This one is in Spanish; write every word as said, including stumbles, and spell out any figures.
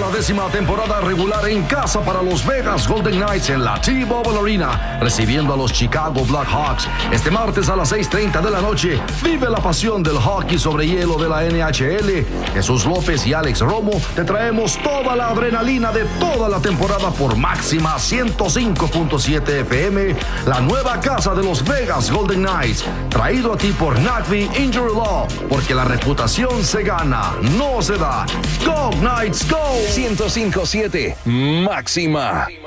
la décima temporada regular en casa para los Vegas Golden Knights en la T-Mobile Arena, recibiendo a los Chicago Blackhawks. Este martes a las seis treinta de la noche, vive la pasión del hockey sobre hielo de la N H L. Jesús López y Alex Romo te traemos toda la adrenalina de toda la temporada por Máxima ciento cinco punto siete F M, la nueva casa de los Vegas Golden Knights. Traído a ti por Nagby Injury Law, porque la reputación se gana, no se da. Go Knights, go. ciento cinco punto siete Máxima.